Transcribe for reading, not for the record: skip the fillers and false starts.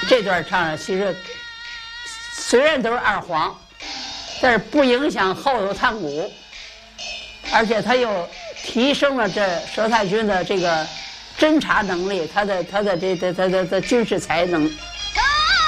这段唱的其实虽然都是二黄，但是不影响后头弹鼓，而且他又提升了这佘太君的这个侦察能力，他的军事才能。